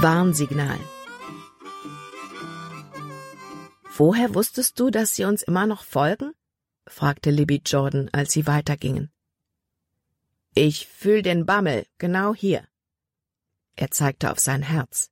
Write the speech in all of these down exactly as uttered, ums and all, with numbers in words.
Warnsignal. »Woher wusstest du, dass sie uns immer noch folgen?« fragte Libby Jordan, als sie weitergingen. »Ich fühl den Bammel, genau hier.« Er zeigte auf sein Herz.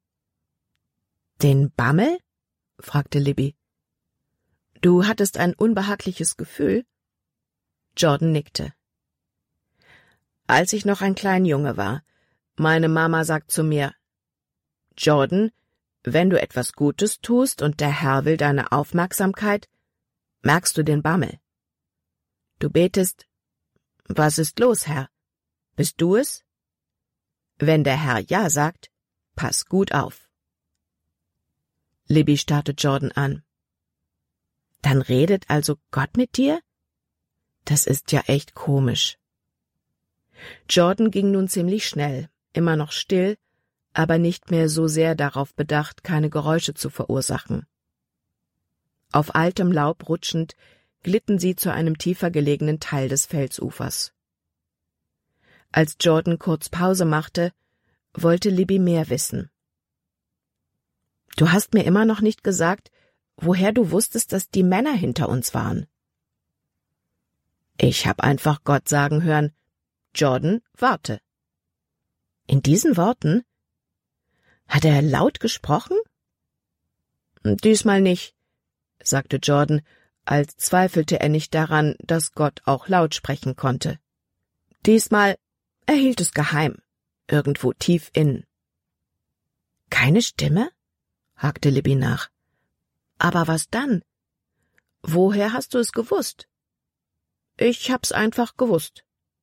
»Den Bammel?« fragte Libby. »Du hattest ein unbehagliches Gefühl?« Jordan nickte. »Als ich noch ein kleiner Junge war, meine Mama sagt zu mir, Jordan, wenn du etwas Gutes tust und der Herr will deine Aufmerksamkeit, merkst du den Bammel. Du betest, was ist los, Herr? Bist du es? Wenn der Herr ja sagt, pass gut auf.« Libby starrte Jordan an. »Dann redet also Gott mit dir? Das ist ja echt komisch.« Jordan ging nun ziemlich schnell, immer noch still, aber nicht mehr so sehr darauf bedacht, keine Geräusche zu verursachen. Auf altem Laub rutschend glitten sie zu einem tiefer gelegenen Teil des Felsufers. Als Jordan kurz Pause machte, wollte Libby mehr wissen. »Du hast mir immer noch nicht gesagt, woher du wusstest, dass die Männer hinter uns waren.« »Ich hab einfach Gott sagen hören, Jordan, warte.« In diesen Worten? Hat er laut gesprochen? »Diesmal nicht«, sagte Jordan, als zweifelte er nicht daran, dass Gott auch laut sprechen konnte. Diesmal er hielt es geheim, irgendwo tief innen. »Keine Stimme?« hakte Libby nach. »Aber was dann? Woher hast du es gewusst?« »Ich hab's einfach gewusst.«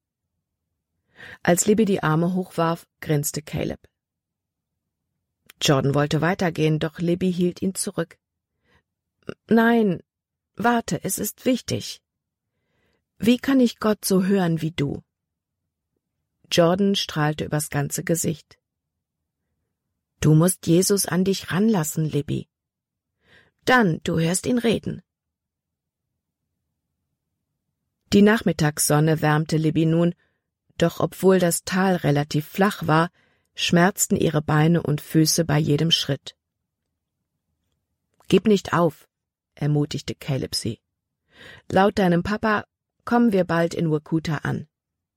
Als Libby die Arme hochwarf, grinste Caleb. Jordan wollte weitergehen, doch Libby hielt ihn zurück. »Nein, warte, es ist wichtig. Wie kann ich Gott so hören wie du?« Jordan strahlte übers ganze Gesicht. »Du musst Jesus an dich ranlassen, Libby. Dann, du hörst ihn reden.« Die Nachmittagssonne wärmte Libby nun, doch obwohl das Tal relativ flach war, schmerzten ihre Beine und Füße bei jedem Schritt. »Gib nicht auf«, ermutigte Caleb sie. »Laut deinem Papa kommen wir bald in Workuta an.«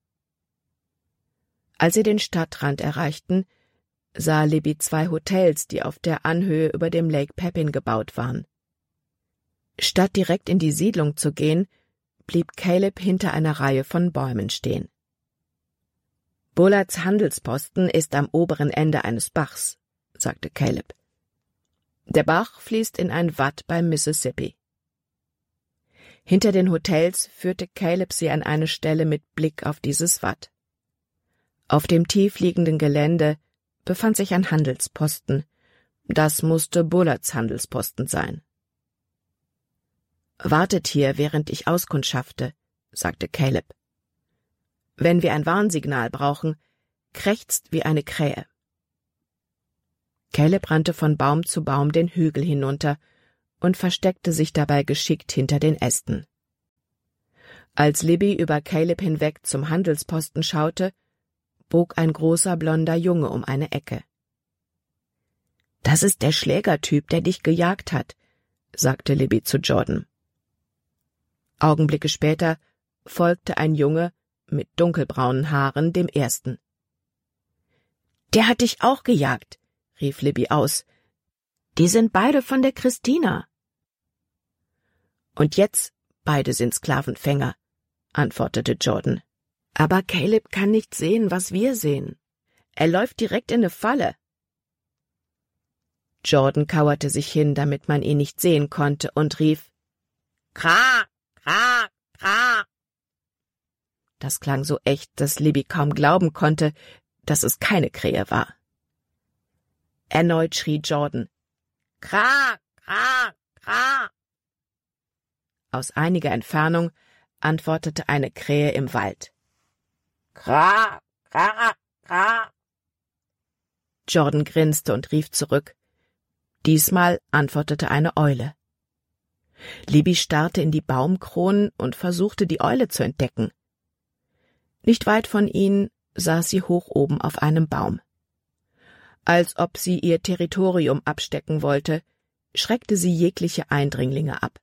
Als sie den Stadtrand erreichten, sah Libby zwei Hotels, die auf der Anhöhe über dem Lake Pepin gebaut waren. Statt direkt in die Siedlung zu gehen, blieb Caleb hinter einer Reihe von Bäumen stehen. »Bullards Handelsposten ist am oberen Ende eines Bachs«, sagte Caleb. »Der Bach fließt in ein Watt beim Mississippi.« Hinter den Hotels führte Caleb sie an eine Stelle mit Blick auf dieses Watt. Auf dem tiefliegenden Gelände befand sich ein Handelsposten. Das musste Bullards Handelsposten sein. »Wartet hier, während ich auskundschafte«, sagte Caleb. »Wenn wir ein Warnsignal brauchen, krächzt wie eine Krähe.« Caleb rannte von Baum zu Baum den Hügel hinunter und versteckte sich dabei geschickt hinter den Ästen. Als Libby über Caleb hinweg zum Handelsposten schaute, bog ein großer blonder Junge um eine Ecke. »Das ist der Schlägertyp, der dich gejagt hat«, sagte Libby zu Jordan. Augenblicke später folgte ein Junge mit dunkelbraunen Haaren dem ersten. »Der hat dich auch gejagt«, rief Libby aus. »Die sind beide von der Christina.« »Und jetzt, beide sind Sklavenfänger«, antwortete Jordan. »Aber Caleb kann nicht sehen, was wir sehen. Er läuft direkt in eine Falle.« Jordan kauerte sich hin, damit man ihn nicht sehen konnte, und rief, »Kra, kra, kra!« Das klang so echt, dass Libby kaum glauben konnte, dass es keine Krähe war. Erneut schrie Jordan, »Kra, kra, kra!« Aus einiger Entfernung antwortete eine Krähe im Wald. »Kra, kra, kra!« Jordan grinste und rief zurück. Diesmal antwortete eine Eule. Libby starrte in die Baumkronen und versuchte, die Eule zu entdecken. Nicht weit von ihnen saß sie hoch oben auf einem Baum. Als ob sie ihr Territorium abstecken wollte, schreckte sie jegliche Eindringlinge ab.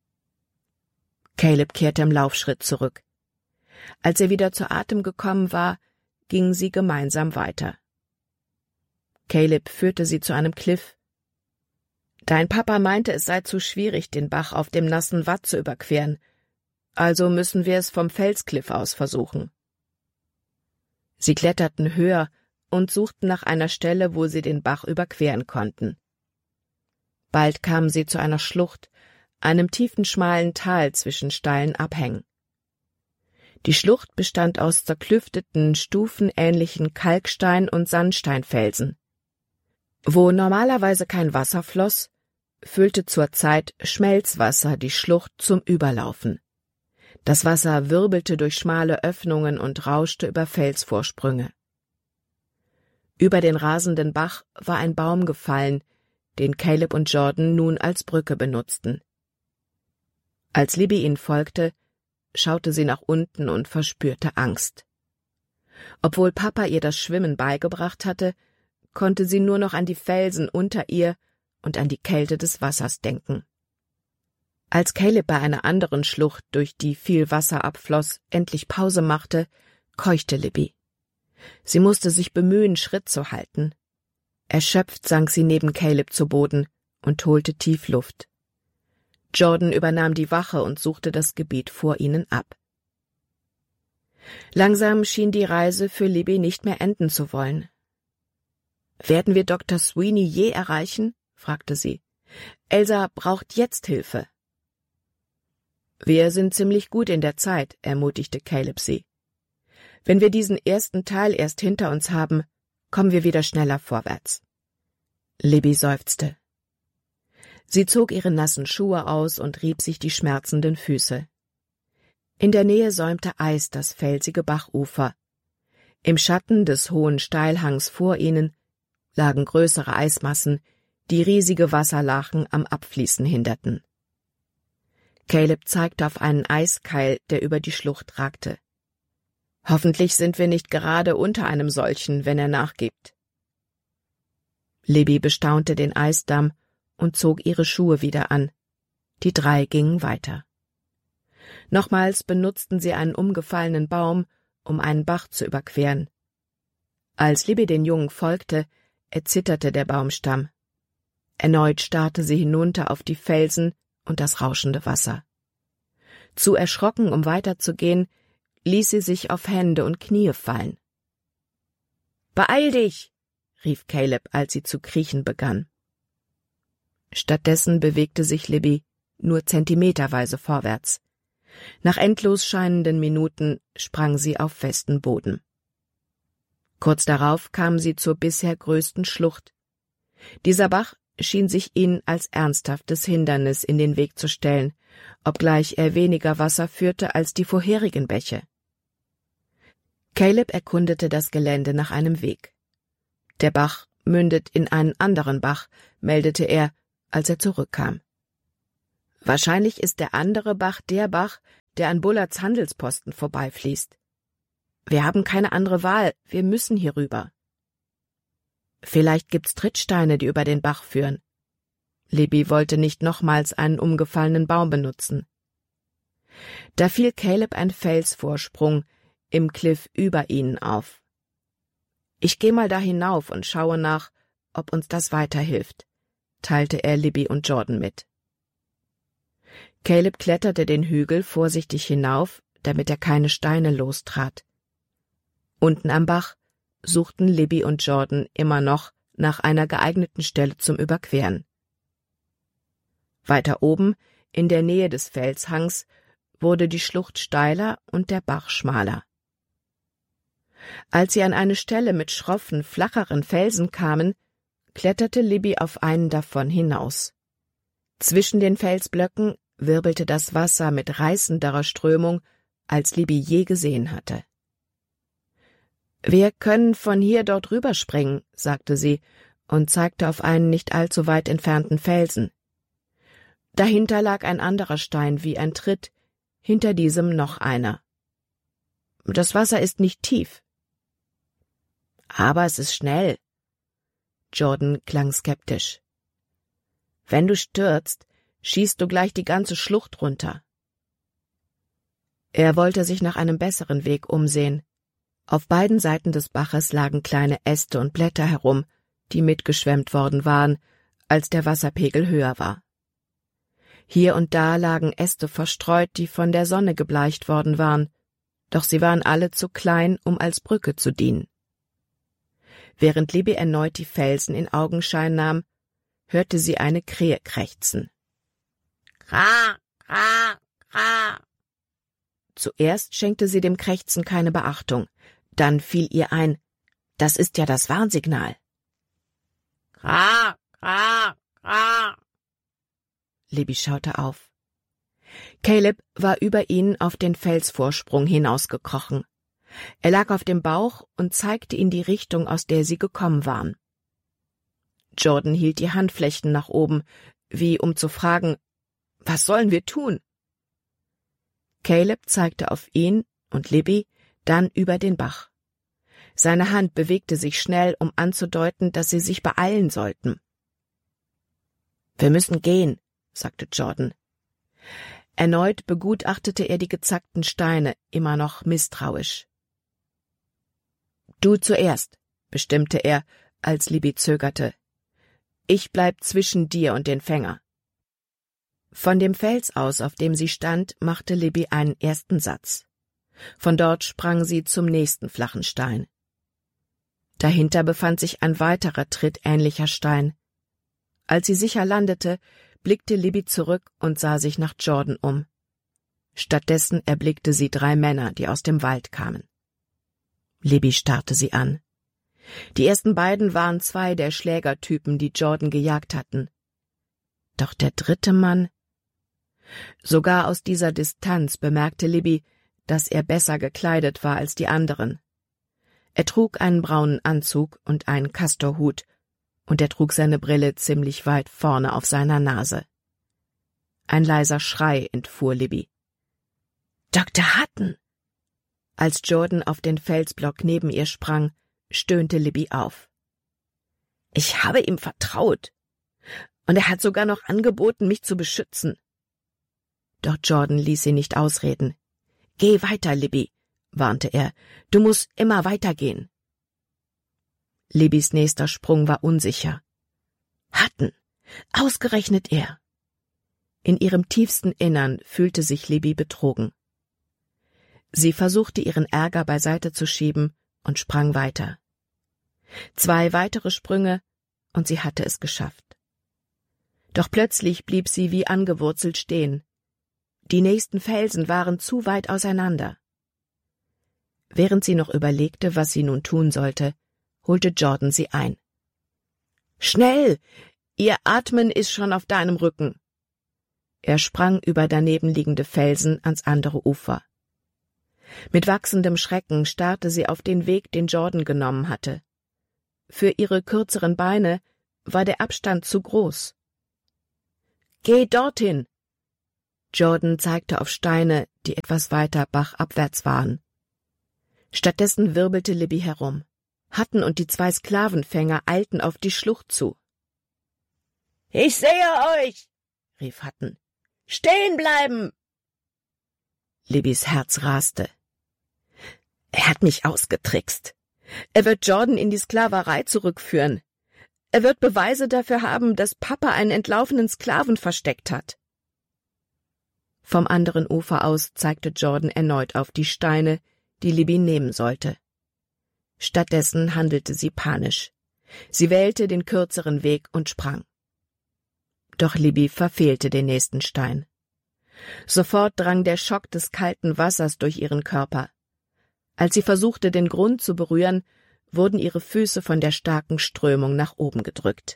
Caleb kehrte im Laufschritt zurück. Als er wieder zu Atem gekommen war, gingen sie gemeinsam weiter. Caleb führte sie zu einem Kliff. »Dein Papa meinte, es sei zu schwierig, den Bach auf dem nassen Watt zu überqueren, also müssen wir es vom Felskliff aus versuchen.« Sie kletterten höher und suchten nach einer Stelle, wo sie den Bach überqueren konnten. Bald kamen sie zu einer Schlucht, einem tiefen, schmalen Tal zwischen steilen Abhängen. Die Schlucht bestand aus zerklüfteten, stufenähnlichen Kalkstein- und Sandsteinfelsen. Wo normalerweise kein Wasser floss, füllte zurzeit Schmelzwasser die Schlucht zum Überlaufen. Das Wasser wirbelte durch schmale Öffnungen und rauschte über Felsvorsprünge. Über den rasenden Bach war ein Baum gefallen, den Caleb und Jordan nun als Brücke benutzten. Als Libby ihnen folgte, schaute sie nach unten und verspürte Angst. Obwohl Papa ihr das Schwimmen beigebracht hatte, konnte sie nur noch an die Felsen unter ihr und an die Kälte des Wassers denken. Als Caleb bei einer anderen Schlucht, durch die viel Wasser abfloss, endlich Pause machte, keuchte Libby. Sie musste sich bemühen, Schritt zu halten. Erschöpft sank sie neben Caleb zu Boden und holte tief Luft. Jordan übernahm die Wache und suchte das Gebiet vor ihnen ab. Langsam schien die Reise für Libby nicht mehr enden zu wollen. »Werden wir Doktor Sweeney je erreichen?« fragte sie. »Elsa braucht jetzt Hilfe.« »Wir sind ziemlich gut in der Zeit«, ermutigte Caleb sie. »Wenn wir diesen ersten Teil erst hinter uns haben, kommen wir wieder schneller vorwärts.« Libby seufzte. Sie zog ihre nassen Schuhe aus und rieb sich die schmerzenden Füße. In der Nähe säumte Eis das felsige Bachufer. Im Schatten des hohen Steilhangs vor ihnen lagen größere Eismassen, die riesige Wasserlachen am Abfließen hinderten. Caleb zeigte auf einen Eiskeil, der über die Schlucht ragte. »Hoffentlich sind wir nicht gerade unter einem solchen, wenn er nachgibt.« Libby bestaunte den Eisdamm und zog ihre Schuhe wieder an. Die drei gingen weiter. Nochmals benutzten sie einen umgefallenen Baum, um einen Bach zu überqueren. Als Libby den Jungen folgte, erzitterte der Baumstamm. Erneut starrte sie hinunter auf die Felsen und das rauschende Wasser. Zu erschrocken, um weiterzugehen, ließ sie sich auf Hände und Knie fallen. »Beeil dich!« rief Caleb, als sie zu kriechen begann. Stattdessen bewegte sich Libby nur zentimeterweise vorwärts. Nach endlos scheinenden Minuten sprang sie auf festen Boden. Kurz darauf kam sie zur bisher größten Schlucht. Dieser Bach schien sich ihnen als ernsthaftes Hindernis in den Weg zu stellen, obgleich er weniger Wasser führte als die vorherigen Bäche. Caleb erkundete das Gelände nach einem Weg. Der Bach mündet in einen anderen Bach, meldete er, als er zurückkam. Wahrscheinlich ist der andere Bach der Bach, der an Bullards Handelsposten vorbeifließt. Wir haben keine andere Wahl, wir müssen hier rüber. Vielleicht gibt's Trittsteine, die über den Bach führen. Libby wollte nicht nochmals einen umgefallenen Baum benutzen. Da fiel Caleb ein Felsvorsprung im Kliff über ihnen auf. »Ich geh mal da hinauf und schaue nach, ob uns das weiterhilft«, teilte er Libby und Jordan mit. Caleb kletterte den Hügel vorsichtig hinauf, damit er keine Steine lostrat. Unten am Bach suchten Libby und Jordan immer noch nach einer geeigneten Stelle zum Überqueren. Weiter oben, in der Nähe des Felshangs, wurde die Schlucht steiler und der Bach schmaler. Als sie an eine Stelle mit schroffen, flacheren Felsen kamen, kletterte Libby auf einen davon hinaus. Zwischen den Felsblöcken wirbelte das Wasser mit reißenderer Strömung, als Libby je gesehen hatte. »Wir können von hier dort rüberspringen«, sagte sie und zeigte auf einen nicht allzu weit entfernten Felsen. Dahinter lag ein anderer Stein wie ein Tritt, hinter diesem noch einer. Das Wasser ist nicht tief. Aber es ist schnell. Jordan klang skeptisch. »Wenn du stürzt, schießt du gleich die ganze Schlucht runter.« Er wollte sich nach einem besseren Weg umsehen. Auf beiden Seiten des Baches lagen kleine Äste und Blätter herum, die mitgeschwemmt worden waren, als der Wasserpegel höher war. Hier und da lagen Äste verstreut, die von der Sonne gebleicht worden waren, doch sie waren alle zu klein, um als Brücke zu dienen. Während Libby erneut die Felsen in Augenschein nahm, hörte sie eine Krähe krächzen. »Kra, kra, kra!« Zuerst schenkte sie dem Krächzen keine Beachtung, dann fiel ihr ein, das ist ja das Warnsignal. »Kra, kra, kra!« Libby schaute auf. Caleb war über ihnen auf den Felsvorsprung hinausgekrochen. Er lag auf dem Bauch und zeigte in die Richtung, aus der sie gekommen waren. Jordan hielt die Handflächen nach oben, wie um zu fragen, was sollen wir tun? Caleb zeigte auf ihn und Libby, dann über den Bach. Seine Hand bewegte sich schnell, um anzudeuten, dass sie sich beeilen sollten. »Wir müssen gehen«, sagte Jordan. Erneut begutachtete er die gezackten Steine, immer noch misstrauisch. »Du zuerst«, bestimmte er, als Libby zögerte. »Ich bleib zwischen dir und den Fänger.« Von dem Fels aus, auf dem sie stand, machte Libby einen ersten Satz. Von dort sprang sie zum nächsten flachen Stein. Dahinter befand sich ein weiterer trittähnlicher Stein. Als sie sicher landete, blickte Libby zurück und sah sich nach Jordan um. Stattdessen erblickte sie drei Männer, die aus dem Wald kamen. Libby starrte sie an. Die ersten beiden waren zwei der Schlägertypen, die Jordan gejagt hatten. Doch der dritte Mann... Sogar aus dieser Distanz bemerkte Libby, dass er besser gekleidet war als die anderen. Er trug einen braunen Anzug und einen Kastorhut, und er trug seine Brille ziemlich weit vorne auf seiner Nase. Ein leiser Schrei entfuhr Libby. »Doktor Hutton!« Als Jordan auf den Felsblock neben ihr sprang, stöhnte Libby auf. »Ich habe ihm vertraut. Und er hat sogar noch angeboten, mich zu beschützen.« Doch Jordan ließ sie nicht ausreden. »Geh weiter, Libby«, warnte er. »Du musst immer weitergehen.« Libbys nächster Sprung war unsicher. Hutton, ausgerechnet er. In ihrem tiefsten Innern fühlte sich Libby betrogen. Sie versuchte, ihren Ärger beiseite zu schieben und sprang weiter. Zwei weitere Sprünge, und sie hatte es geschafft. Doch plötzlich blieb sie wie angewurzelt stehen. Die nächsten Felsen waren zu weit auseinander. Während sie noch überlegte, was sie nun tun sollte, holte Jordan sie ein. »Schnell! Ihr Atmen ist schon auf deinem Rücken!« Er sprang über daneben liegende Felsen ans andere Ufer. Mit wachsendem Schrecken starrte sie auf den Weg, den Jordan genommen hatte. Für ihre kürzeren Beine war der Abstand zu groß. »Geh dorthin!« Jordan zeigte auf Steine, die etwas weiter bachabwärts waren. Stattdessen wirbelte Libby herum. Hutton und die zwei Sklavenfänger eilten auf die Schlucht zu. »Ich sehe euch«, rief Hutton. »Stehen bleiben!« Libbys Herz raste. Er hat mich ausgetrickst. Er wird Jordan in die Sklaverei zurückführen. Er wird Beweise dafür haben, dass Papa einen entlaufenen Sklaven versteckt hat. Vom anderen Ufer aus zeigte Jordan erneut auf die Steine, die Libby nehmen sollte. Stattdessen handelte sie panisch. Sie wählte den kürzeren Weg und sprang. Doch Libby verfehlte den nächsten Stein. Sofort drang der Schock des kalten Wassers durch ihren Körper. Als sie versuchte, den Grund zu berühren, wurden ihre Füße von der starken Strömung nach oben gedrückt.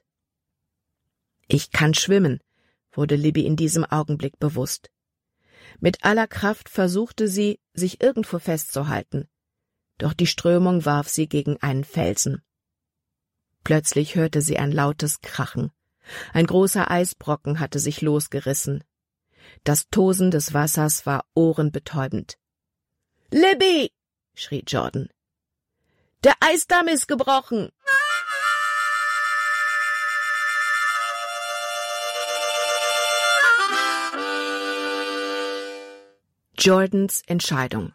»Ich kann schwimmen«, wurde Libby in diesem Augenblick bewusst. Mit aller Kraft versuchte sie, sich irgendwo festzuhalten, doch die Strömung warf sie gegen einen Felsen. Plötzlich hörte sie ein lautes Krachen. Ein großer Eisbrocken hatte sich losgerissen. Das Tosen des Wassers war ohrenbetäubend. »Libby«, schrie Jordan. »Der Eisdamm ist gebrochen!« Jordans Entscheidung.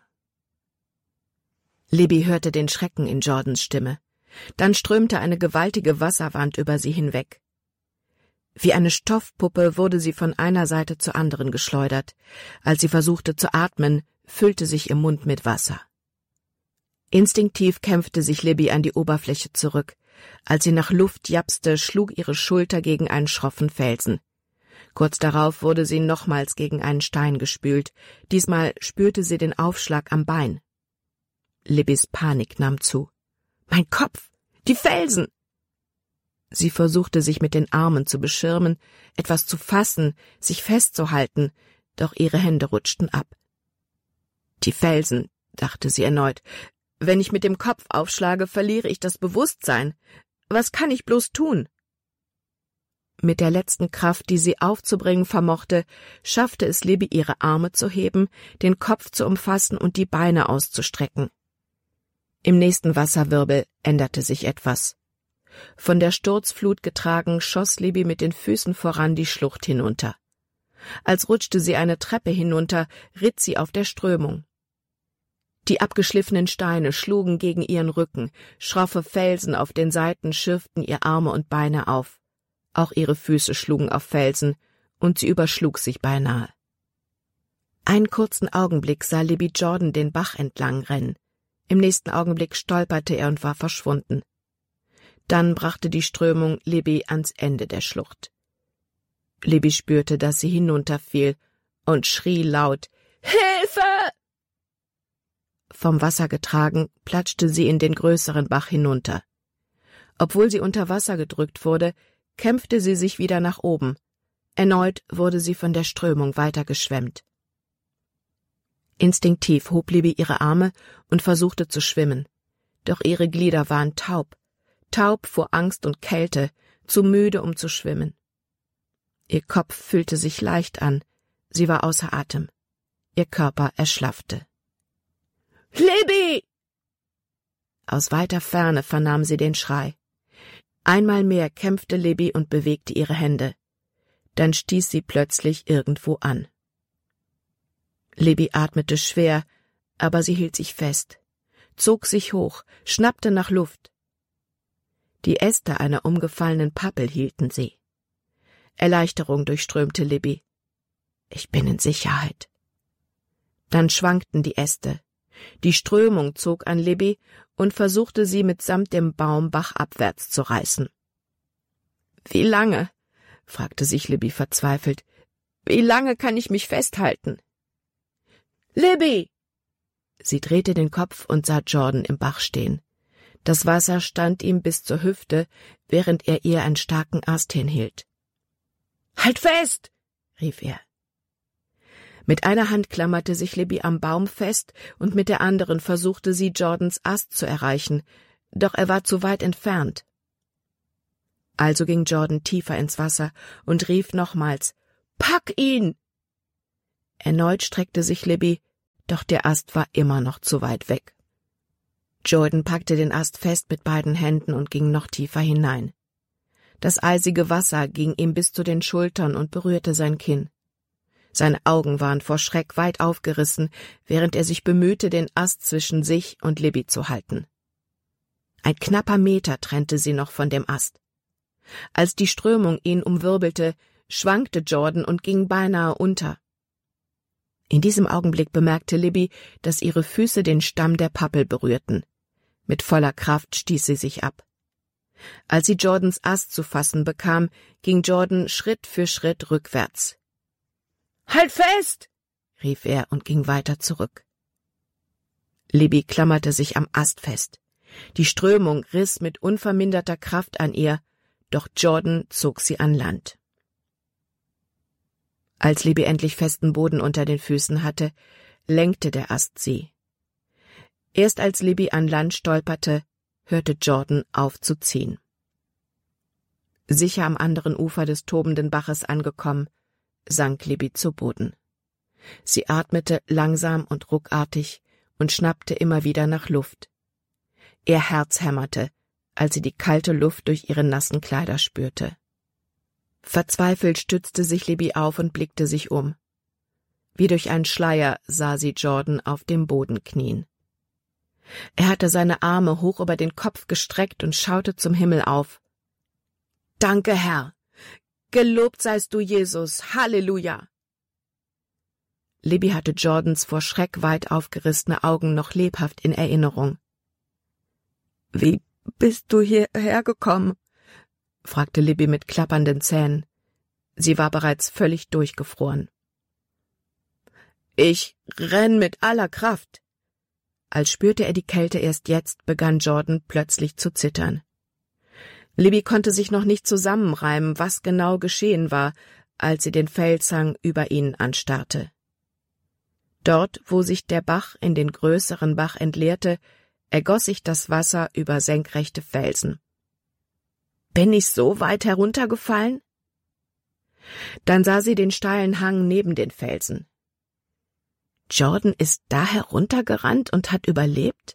Libby hörte den Schrecken in Jordans Stimme. Dann strömte eine gewaltige Wasserwand über sie hinweg. Wie eine Stoffpuppe wurde sie von einer Seite zur anderen geschleudert. Als sie versuchte zu atmen, füllte sich ihr Mund mit Wasser. Instinktiv kämpfte sich Libby an die Oberfläche zurück. Als sie nach Luft japste, schlug ihre Schulter gegen einen schroffen Felsen. Kurz darauf wurde sie nochmals gegen einen Stein gespült. Diesmal spürte sie den Aufschlag am Bein. Libbys Panik nahm zu. »Mein Kopf! Die Felsen!« Sie versuchte, sich mit den Armen zu beschirmen, etwas zu fassen, sich festzuhalten, doch ihre Hände rutschten ab. »Die Felsen«, dachte sie erneut. »Wenn ich mit dem Kopf aufschlage, verliere ich das Bewusstsein. Was kann ich bloß tun?« Mit der letzten Kraft, die sie aufzubringen vermochte, schaffte es Libby, ihre Arme zu heben, den Kopf zu umfassen und die Beine auszustrecken. Im nächsten Wasserwirbel änderte sich etwas. Von der Sturzflut getragen, schoss Libby mit den Füßen voran die Schlucht hinunter. Als rutschte sie eine Treppe hinunter, ritt sie auf der Strömung. Die abgeschliffenen Steine schlugen gegen ihren Rücken, schroffe Felsen auf den Seiten schürften ihr Arme und Beine auf. Auch ihre Füße schlugen auf Felsen, und sie überschlug sich beinahe. Einen kurzen Augenblick sah Libby Jordan den Bach entlang rennen. Im nächsten Augenblick stolperte er und war verschwunden. Dann brachte die Strömung Libby ans Ende der Schlucht. Libby spürte, dass sie hinunterfiel und schrie laut: »Hilfe!« Vom Wasser getragen, platschte sie in den größeren Bach hinunter. Obwohl sie unter Wasser gedrückt wurde, kämpfte sie sich wieder nach oben. Erneut wurde sie von der Strömung weitergeschwemmt. Instinktiv hob Libby ihre Arme und versuchte zu schwimmen. Doch ihre Glieder waren taub, taub vor Angst und Kälte, zu müde, um zu schwimmen. Ihr Kopf fühlte sich leicht an, sie war außer Atem. Ihr Körper erschlaffte. »Libby!« Aus weiter Ferne vernahm sie den Schrei. Einmal mehr kämpfte Libby und bewegte ihre Hände. Dann stieß sie plötzlich irgendwo an. Libby atmete schwer, aber sie hielt sich fest, zog sich hoch, schnappte nach Luft. Die Äste einer umgefallenen Pappel hielten sie. Erleichterung durchströmte Libby. »Ich bin in Sicherheit.« Dann schwankten die Äste. Die Strömung zog an Libby und versuchte sie mitsamt dem Baum bachabwärts zu reißen. »Wie lange?« fragte sich Libby verzweifelt. »Wie lange kann ich mich festhalten?« »Libby!« Sie drehte den Kopf und sah Jordan im Bach stehen. Das Wasser stand ihm bis zur Hüfte, während er ihr einen starken Ast hinhielt. »Halt fest!« rief er. Mit einer Hand klammerte sich Libby am Baum fest und mit der anderen versuchte sie, Jordans Ast zu erreichen, doch er war zu weit entfernt. Also ging Jordan tiefer ins Wasser und rief nochmals: »Pack ihn!« Erneut streckte sich Libby, doch der Ast war immer noch zu weit weg. Jordan packte den Ast fest mit beiden Händen und ging noch tiefer hinein. Das eisige Wasser ging ihm bis zu den Schultern und berührte sein Kinn. Seine Augen waren vor Schreck weit aufgerissen, während er sich bemühte, den Ast zwischen sich und Libby zu halten. Ein knapper Meter trennte sie noch von dem Ast. Als die Strömung ihn umwirbelte, schwankte Jordan und ging beinahe unter. In diesem Augenblick bemerkte Libby, dass ihre Füße den Stamm der Pappel berührten. Mit voller Kraft stieß sie sich ab. Als sie Jordans Ast zu fassen bekam, ging Jordan Schritt für Schritt rückwärts. »Halt fest!« rief er und ging weiter zurück. Libby klammerte sich am Ast fest. Die Strömung riss mit unverminderter Kraft an ihr, doch Jordan zog sie an Land. Als Libby endlich festen Boden unter den Füßen hatte, lenkte der Ast sie. Erst als Libby an Land stolperte, hörte Jordan auf zu ziehen. Sicher am anderen Ufer des tobenden Baches angekommen, sank Libby zu Boden. Sie atmete langsam und ruckartig und schnappte immer wieder nach Luft. Ihr Herz hämmerte, als sie die kalte Luft durch ihre nassen Kleider spürte. Verzweifelt stützte sich Libby auf und blickte sich um. Wie durch einen Schleier sah sie Jordan auf dem Boden knien. Er hatte seine Arme hoch über den Kopf gestreckt und schaute zum Himmel auf. »Danke, Herr! Gelobt seist du, Jesus! Halleluja!« Libby hatte Jordans vor Schreck weit aufgerissene Augen noch lebhaft in Erinnerung. »Wie bist du hierher gekommen?« fragte Libby mit klappernden Zähnen. Sie war bereits völlig durchgefroren. »Ich renn mit aller Kraft!« Als spürte er die Kälte erst jetzt, begann Jordan plötzlich zu zittern. Libby konnte sich noch nicht zusammenreimen, was genau geschehen war, als sie den Felshang über ihnen anstarrte. Dort, wo sich der Bach in den größeren Bach entleerte, ergoss sich das Wasser über senkrechte Felsen. »Bin ich so weit heruntergefallen?« Dann sah sie den steilen Hang neben den Felsen. Jordan ist da heruntergerannt und hat überlebt?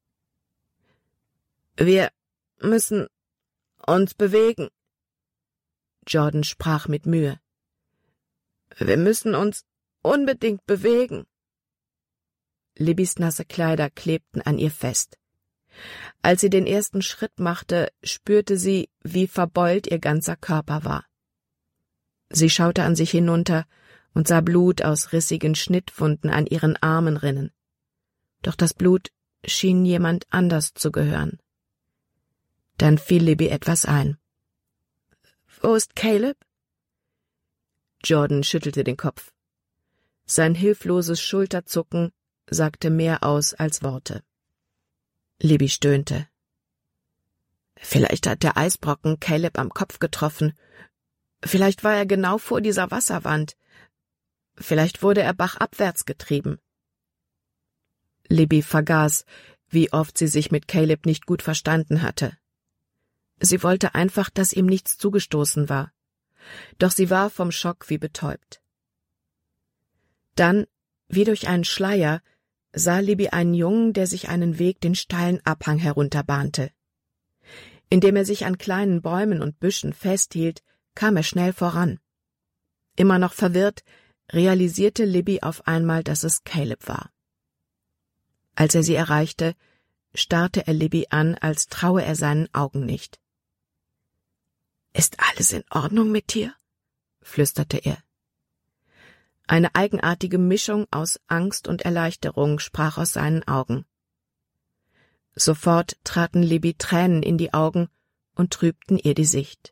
»Wir müssen uns bewegen.« Jordan sprach mit Mühe. »Wir müssen uns unbedingt bewegen.« Libbys nasse Kleider klebten an ihr fest. Als sie den ersten Schritt machte, spürte sie, wie verbeult ihr ganzer Körper war. Sie schaute an sich hinunter und sah Blut aus rissigen Schnittwunden an ihren Armen rinnen. Doch das Blut schien jemand anders zu gehören. Dann fiel Libby etwas ein. »Wo ist Caleb?« Jordan schüttelte den Kopf. Sein hilfloses Schulterzucken sagte mehr aus als Worte. Libby stöhnte. »Vielleicht hat der Eisbrocken Caleb am Kopf getroffen. Vielleicht war er genau vor dieser Wasserwand. Vielleicht wurde er bachabwärts getrieben.« Libby vergaß, wie oft sie sich mit Caleb nicht gut verstanden hatte. Sie wollte einfach, dass ihm nichts zugestoßen war. Doch sie war vom Schock wie betäubt. Dann, wie durch einen Schleier, sah Libby einen Jungen, der sich einen Weg den steilen Abhang herunterbahnte. Indem er sich an kleinen Bäumen und Büschen festhielt, kam er schnell voran. Immer noch verwirrt, realisierte Libby auf einmal, dass es Caleb war. Als er sie erreichte, starrte er Libby an, als traue er seinen Augen nicht. »Ist alles in Ordnung mit dir?« flüsterte er. Eine eigenartige Mischung aus Angst und Erleichterung sprach aus seinen Augen. Sofort traten Libby Tränen in die Augen und trübten ihr die Sicht.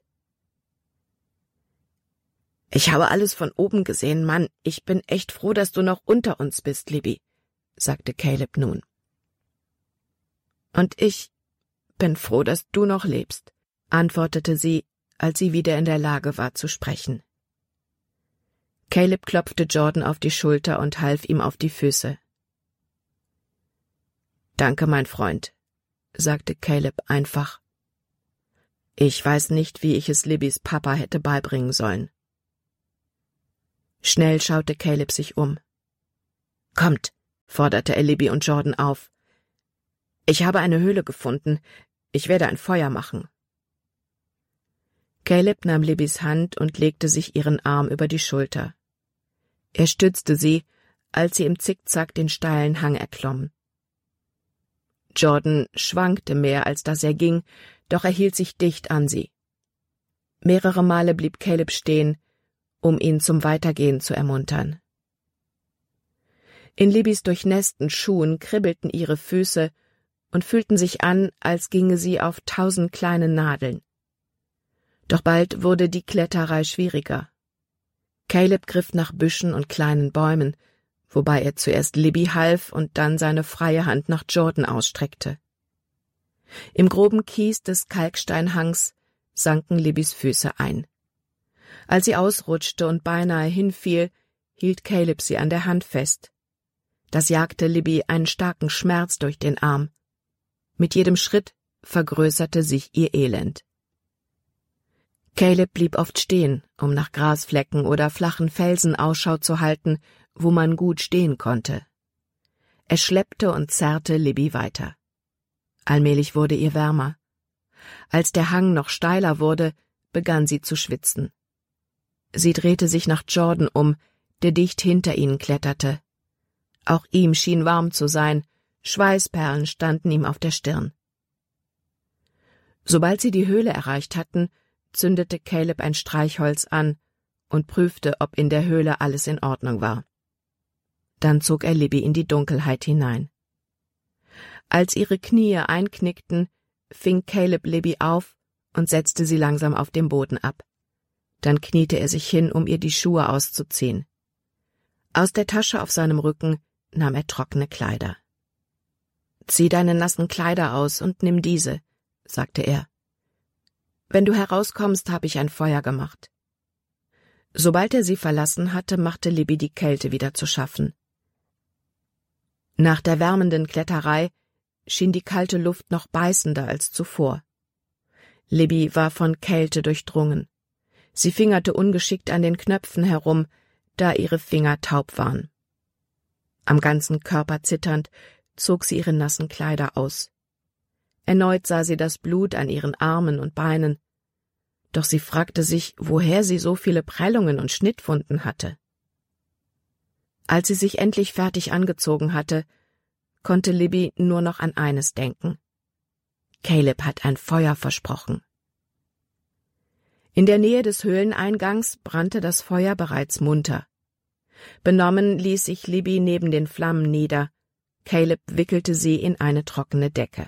»Ich habe alles von oben gesehen, Mann. Ich bin echt froh, dass du noch unter uns bist, Libby«, sagte Caleb nun. »Und ich bin froh, dass du noch lebst«, antwortete sie, als sie wieder in der Lage war zu sprechen. Caleb klopfte Jordan auf die Schulter und half ihm auf die Füße. »Danke, mein Freund«, sagte Caleb einfach. »Ich weiß nicht, wie ich es Libbys Papa hätte beibringen sollen.« Schnell schaute Caleb sich um. »Kommt«, forderte er Libby und Jordan auf. »Ich habe eine Höhle gefunden. Ich werde ein Feuer machen.« Caleb nahm Libbys Hand und legte sich ihren Arm über die Schulter. Er stützte sie, als sie im Zickzack den steilen Hang erklomm. Jordan schwankte mehr, als dass er ging, doch er hielt sich dicht an sie. Mehrere Male blieb Caleb stehen, um ihn zum Weitergehen zu ermuntern. In Libbys durchnässten Schuhen kribbelten ihre Füße und fühlten sich an, als ginge sie auf tausend kleine Nadeln. Doch bald wurde die Kletterei schwieriger. Caleb griff nach Büschen und kleinen Bäumen, wobei er zuerst Libby half und dann seine freie Hand nach Jordan ausstreckte. Im groben Kies des Kalksteinhangs sanken Libbys Füße ein. Als sie ausrutschte und beinahe hinfiel, hielt Caleb sie an der Hand fest. Das jagte Libby einen starken Schmerz durch den Arm. Mit jedem Schritt vergrößerte sich ihr Elend. Caleb blieb oft stehen, um nach Grasflecken oder flachen Felsen Ausschau zu halten, wo man gut stehen konnte. Er schleppte und zerrte Libby weiter. Allmählich wurde ihr wärmer. Als der Hang noch steiler wurde, begann sie zu schwitzen. Sie drehte sich nach Jordan um, der dicht hinter ihnen kletterte. Auch ihm schien warm zu sein, Schweißperlen standen ihm auf der Stirn. Sobald sie die Höhle erreicht hatten, zündete Caleb ein Streichholz an und prüfte, ob in der Höhle alles in Ordnung war. Dann zog er Libby in die Dunkelheit hinein. Als ihre Knie einknickten, fing Caleb Libby auf und setzte sie langsam auf dem Boden ab. Dann kniete er sich hin, um ihr die Schuhe auszuziehen. Aus der Tasche auf seinem Rücken nahm er trockene Kleider. »Zieh deine nassen Kleider aus und nimm diese«, sagte er. »Wenn du herauskommst, habe ich ein Feuer gemacht.« Sobald er sie verlassen hatte, machte Libby die Kälte wieder zu schaffen. Nach der wärmenden Kletterei schien die kalte Luft noch beißender als zuvor. Libby war von Kälte durchdrungen. Sie fingerte ungeschickt an den Knöpfen herum, da ihre Finger taub waren. Am ganzen Körper zitternd zog sie ihre nassen Kleider aus. Erneut sah sie das Blut an ihren Armen und Beinen, doch sie fragte sich, woher sie so viele Prellungen und Schnittwunden hatte. Als sie sich endlich fertig angezogen hatte, konnte Libby nur noch an eines denken. Caleb hat ein Feuer versprochen. In der Nähe des Höhleneingangs brannte das Feuer bereits munter. Benommen ließ sich Libby neben den Flammen nieder. Caleb wickelte sie in eine trockene Decke.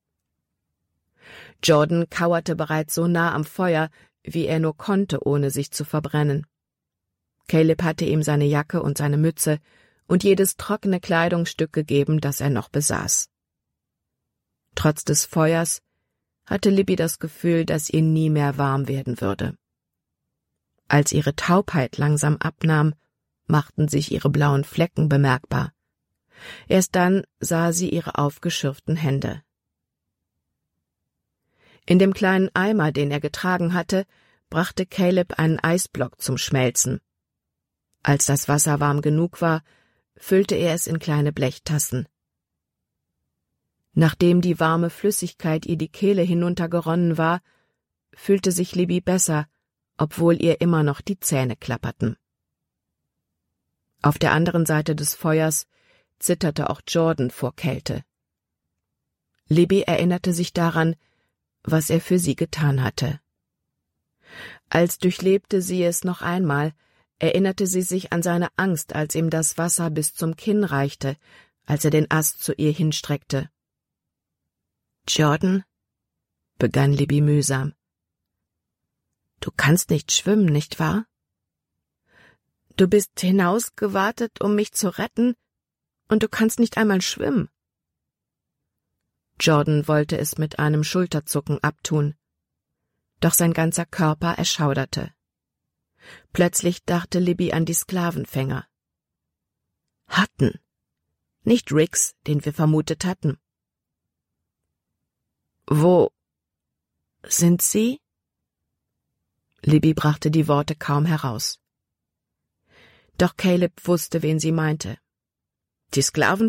Jordan kauerte bereits so nah am Feuer, wie er nur konnte, ohne sich zu verbrennen. Caleb hatte ihm seine Jacke und seine Mütze und jedes trockene Kleidungsstück gegeben, das er noch besaß. Trotz des Feuers hatte Libby das Gefühl, dass ihr nie mehr warm werden würde. Als ihre Taubheit langsam abnahm, machten sich ihre blauen Flecken bemerkbar. Erst dann sah sie ihre aufgeschürften Hände. In dem kleinen Eimer, den er getragen hatte, brachte Caleb einen Eisblock zum Schmelzen. Als das Wasser warm genug war, füllte er es in kleine Blechtassen. Nachdem die warme Flüssigkeit ihr die Kehle hinuntergeronnen war, fühlte sich Libby besser, obwohl ihr immer noch die Zähne klapperten. Auf der anderen Seite des Feuers zitterte auch Jordan vor Kälte. Libby erinnerte sich daran, was er für sie getan hatte. Als durchlebte sie es noch einmal, erinnerte sie sich an seine Angst, als ihm das Wasser bis zum Kinn reichte, als er den Ast zu ihr hinstreckte. »Jordan«, begann Libby mühsam, »du kannst nicht schwimmen, nicht wahr? Du bist hinausgewartet, um mich zu retten, und du kannst nicht einmal schwimmen.« Jordan wollte es mit einem Schulterzucken abtun, doch sein ganzer Körper erschauderte. Plötzlich dachte Libby an die Sklavenfänger. Hutton, nicht Riggs, den wir vermutet hatten. »Wo sind Sie?« Libby brachte die Worte kaum heraus. Doch Caleb wusste, wen sie meinte. Die Sklaven